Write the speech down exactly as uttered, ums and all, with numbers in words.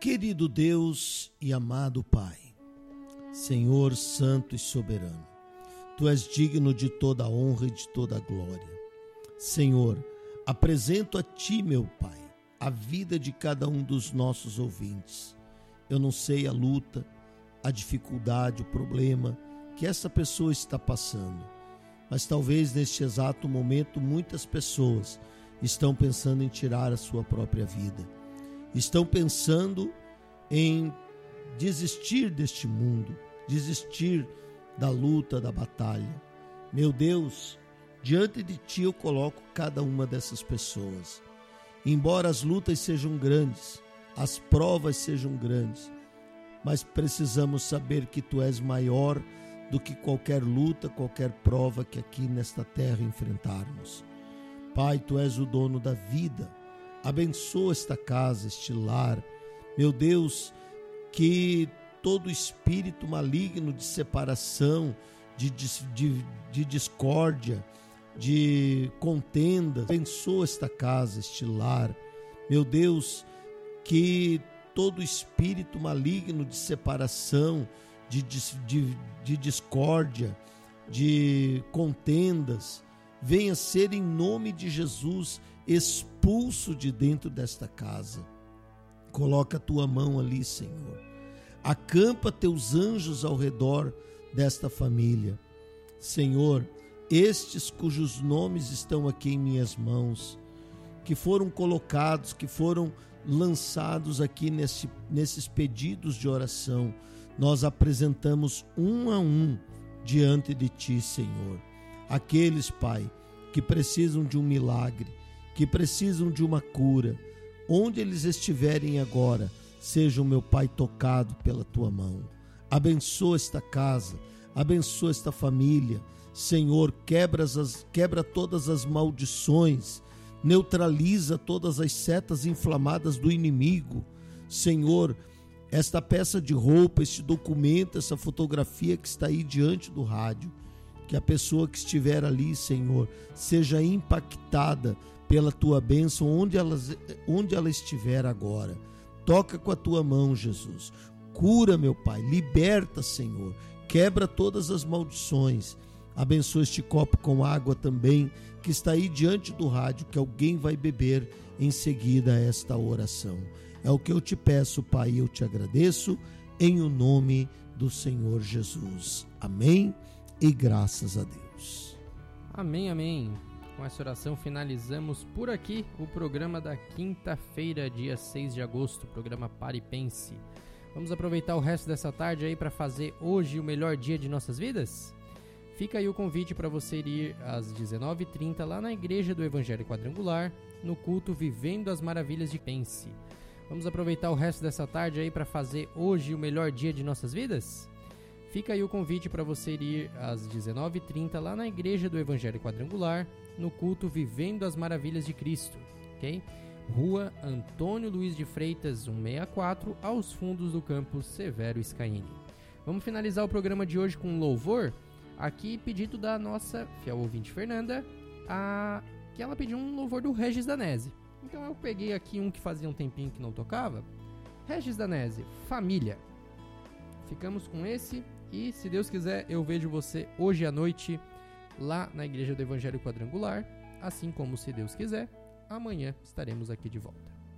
Querido Deus e amado Pai, Senhor santo e soberano, Tu és digno de toda a honra e de toda a glória. Senhor, apresento a Ti, meu Pai, a vida de cada um dos nossos ouvintes. Eu não sei a luta, a dificuldade, o problema que essa pessoa está passando, mas talvez neste exato momento muitas pessoas estão pensando em tirar a sua própria vida. Estão pensando em desistir deste mundo, desistir da luta, da batalha. Meu Deus, diante de Ti eu coloco cada uma dessas pessoas. Embora as lutas sejam grandes, as provas sejam grandes, mas precisamos saber que Tu és maior do que qualquer luta, qualquer prova que aqui nesta terra enfrentarmos. Pai, Tu és o dono da vida. Abençoa esta casa, este lar. Meu Deus, que todo espírito maligno de separação, de, de, de discórdia, de contenda, abençoa esta casa, este lar. Meu Deus, que todo espírito maligno de separação, de, de, de discórdia, de contendas, venha ser em nome de Jesus expulso de dentro desta casa. Coloca a Tua mão ali, Senhor. Acampa Teus anjos ao redor desta família. Senhor, estes cujos nomes estão aqui em minhas mãos, que foram colocados, que foram lançados aqui nesse, nesses pedidos de oração, nós apresentamos um a um diante de Ti, Senhor. Aqueles, Pai, que precisam de um milagre, que precisam de uma cura, onde eles estiverem agora, sejam, meu Pai, tocado pela Tua mão. Abençoa esta casa, abençoa esta família. Senhor, quebra, as, quebra todas as maldições, neutraliza todas as setas inflamadas do inimigo. Senhor, esta peça de roupa, este documento, essa fotografia que está aí diante do rádio, que a pessoa que estiver ali, Senhor, seja impactada pela Tua bênção onde ela, onde ela estiver agora. Toca com a Tua mão, Jesus. Cura, meu Pai. Liberta, Senhor. Quebra todas as maldições. Abençoa este copo com água também, que está aí diante do rádio, que alguém vai beber em seguida a esta oração. É o que eu te peço, Pai, e eu te agradeço, em o nome do Senhor Jesus. Amém. E graças a Deus. Amém, amém. Com essa oração finalizamos por aqui o programa da quinta-feira, dia seis de agosto, o programa Pare e Pense. Vamos aproveitar o resto dessa tarde aí para fazer hoje o melhor dia de nossas vidas? Fica aí o convite para você ir às dezenove e trinta lá na Igreja do Evangelho Quadrangular, no culto Vivendo as Maravilhas de Pense. Vamos aproveitar o resto dessa tarde aí para fazer hoje o melhor dia de nossas vidas? Fica aí o convite para você ir às dezenove e trinta lá na Igreja do Evangelho Quadrangular, no culto Vivendo as Maravilhas de Cristo, ok? Rua Antônio Luiz de Freitas, cento e sessenta e quatro, aos fundos do campus Severo Scaini. Vamos finalizar o programa de hoje com um louvor, aqui pedido da nossa fiel ouvinte Fernanda, a... que ela pediu um louvor do Regis Danese. Então eu peguei aqui um que fazia um tempinho que não tocava. Regis Danese, Família. Ficamos com esse e, se Deus quiser, eu vejo você hoje à noite lá na Igreja do Evangelho Quadrangular, assim como, se Deus quiser, amanhã estaremos aqui de volta.